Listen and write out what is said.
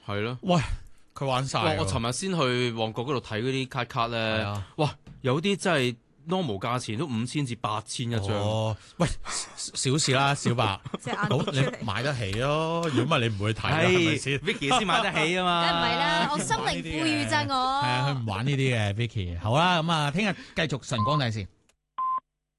係咯。 喂，佢玩晒喎。 我尋日先去旺角嗰度睇嗰啲卡咧，哇，有啲真係 normal 價錢都5000至8000一張。 哦，喂，小事啦，小白，咁你買得起咯。如果唔係你唔會睇啦，係咪先 ？Vicky 先買得起啊嘛。 梗唔係啦，我心靈富裕咋我。 係啊，佢唔玩呢啲嘅 Vicky。好啦，咁啊，聽日繼續晨光第線。